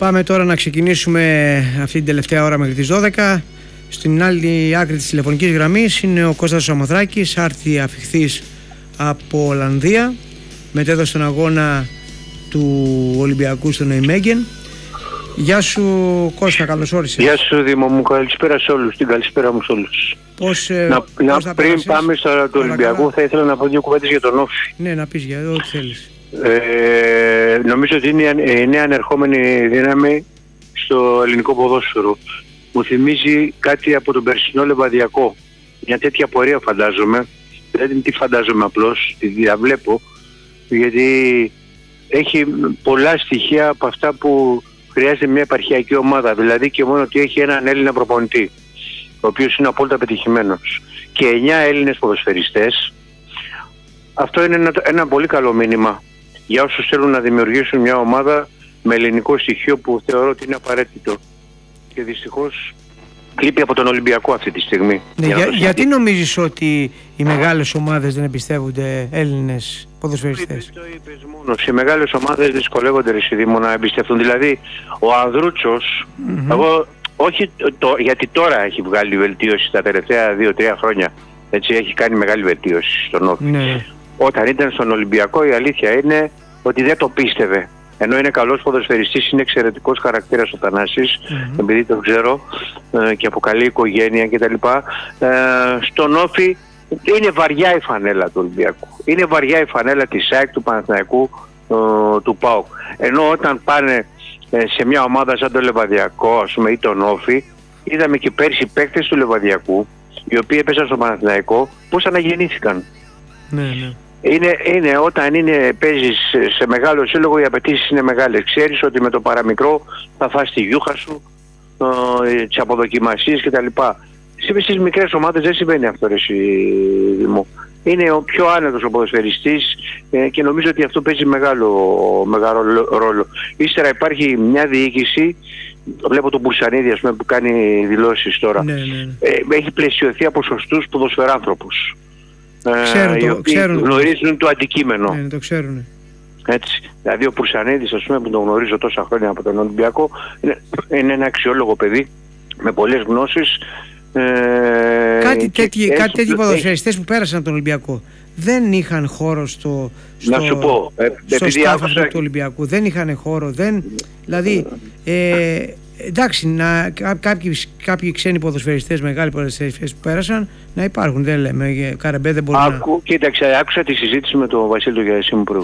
Πάμε τώρα να ξεκινήσουμε αυτή την τελευταία ώρα μέχρι τις 12. Στην άλλη άκρη της τηλεφωνικής γραμμής είναι ο Κώστας Σαμοθράκης, άρτη αφιχθής από Ολλανδία. Μετέδωσε τον αγώνα του Ολυμπιακού στο Νεϊμέγγεν. Γεια σου Κώστα, καλώς όρισες. Γεια σου Δήμο μου, καλησπέρα σε όλους, την καλησπέρα μου σε όλους. Πριν πάμε στο Ολυμπιακού θα ήθελα να πω δύο κουβέντες για τον Όφη. Ναι, να πεις για ό,τι θέλεις. Νομίζω ότι είναι η νέα ανερχόμενη δύναμη στο ελληνικό ποδόσφαιρο. Μου θυμίζει κάτι από τον περσινό Λεβαδιακό. Μια τέτοια πορεία φαντάζομαι. Δεν τι φαντάζομαι απλώς, τη διαβλέπω. Γιατί έχει πολλά στοιχεία από αυτά που χρειάζεται μια επαρχιακή ομάδα. Δηλαδή και μόνο ότι έχει έναν Έλληνα προπονητή, ο οποίος είναι απόλυτα πετυχημένος. Και 9 Έλληνες ποδοσφαιριστές. Αυτό είναι ένα πολύ καλό μήνυμα για όσους θέλουν να δημιουργήσουν μια ομάδα με ελληνικό στοιχείο που θεωρώ ότι είναι απαραίτητο. Και δυστυχώς λείπει από τον Ολυμπιακό αυτή τη στιγμή. Ναι, γιατί νομίζεις ότι οι μεγάλες ομάδες δεν εμπιστεύονται Έλληνες ποδοσφαιριστές? Το είπες μόνο. Οι μεγάλες ομάδες δυσκολεύονται να εμπιστευτούν. Δηλαδή ο Ανδρούτσος, εγώ, όχι γιατί τώρα έχει βγάλει βελτίωση τα τελευταία 2-3 χρόνια. Έτσι έχει κάνει μεγάλη βελτίωση στον Όφη. Ναι. Όταν ήταν στον Ολυμπιακό η αλήθεια είναι ότι δεν το πίστευε. Ενώ είναι καλός ποδοσφαιριστής, είναι εξαιρετικός χαρακτήρας ο Θανάσης, επειδή το ξέρω και από καλή οικογένεια κτλ. Στον Όφη είναι βαριά η φανέλα του Ολυμπιακού. Είναι βαριά η φανέλα της ΑΕΚ, του Παναθηναϊκού, του ΠΑΟΚ. Ενώ όταν πάνε σε μια ομάδα σαν το Λεβαδιακό, ας πούμε, ή τον Όφη, είδαμε και πέρσι παίκτες του Λεβαδιακού, οι οποίοι έπαιζαν στο Παναθηναϊκό, πώς αναγεννήθηκαν. Ναι. Είναι όταν παίζεις σε μεγάλο σύλλογο, οι απαιτήσεις είναι μεγάλες. Ξέρεις ότι με το παραμικρό θα φας τη γιούχα σου, τις αποδοκιμασίες κτλ. Στις μικρές ομάδες δεν συμβαίνει αυτό, ρε Δημό. Είναι ο πιο άνετος ο ποδοσφαιριστής και νομίζω ότι αυτό παίζει μεγάλο ρόλο. Ύστερα υπάρχει μια διοίκηση, βλέπω τον Μπουρσανίδη ας πούμε, που κάνει δηλώσεις τώρα. Ναι. Έχει πλαισιωθεί από σωστούς ποδοσφαιράνθρωπους. Ξέρουν, γνωρίζουν το αντικείμενο. Ναι, το ξέρουν. Έτσι. Δηλαδή ο Πουρσανίδης, ας πούμε, που τον γνωρίζω τόσα χρόνια από τον Ολυμπιακό, είναι ένα αξιόλογο παιδί με πολλές γνώσεις. Κάτι τέτοιοι ποδοσφαιριστές που πέρασαν από τον Ολυμπιακό δεν είχαν χώρο στο στάφο του Ολυμπιακού. Δεν είχαν χώρο. Δηλαδή, εντάξει, κάποιοι ξένοι ποδοσφαιριστές, μεγάλοι ποδοσφαιριστές που πέρασαν να υπάρχουν, δεν λέμε. Καρεμπέ δεν μπορεί να... Κοίταξε, άκουσα τη συζήτηση με τον Βασίλη του Γιασίμου